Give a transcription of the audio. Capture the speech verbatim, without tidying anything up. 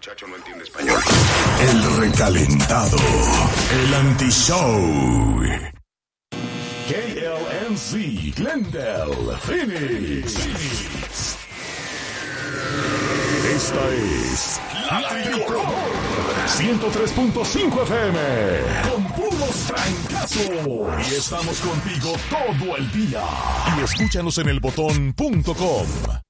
muchacho no entiende español. El recalentado. El anti-show. K L M C, Glendale, Phoenix. Phoenix. Esta es La Tricolor. ciento tres punto cinco F M. Con puros francazos. Y estamos contigo todo el día. Y escúchanos en el botón punto com.